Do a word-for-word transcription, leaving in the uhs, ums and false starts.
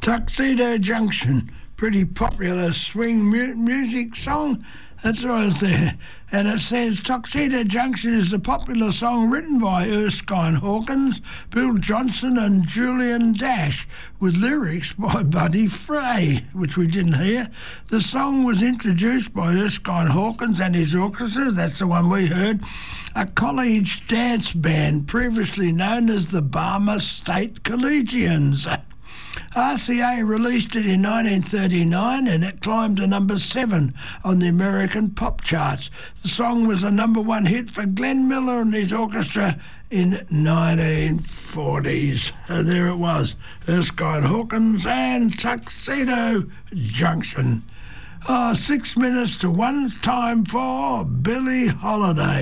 Tuxedo Junction, pretty popular swing mu- music song. That's what was there. And it says Tuxedo Junction is a popular song written by Erskine Hawkins, Bill Johnson and Julian Dash, with lyrics by Buddy Frey, which we didn't hear. The song was introduced by Erskine Hawkins and his orchestra, that's the one we heard, a college dance band previously known as the Barmer State Collegians. R C A released it in nineteen thirty-nine and it climbed to number seven on the American pop charts. The song was a number one hit for Glenn Miller and his orchestra in nineteen forties. So there it was, Erskine Hawkins and Tuxedo Junction. Oh, six minutes to one, time for Billie Holiday.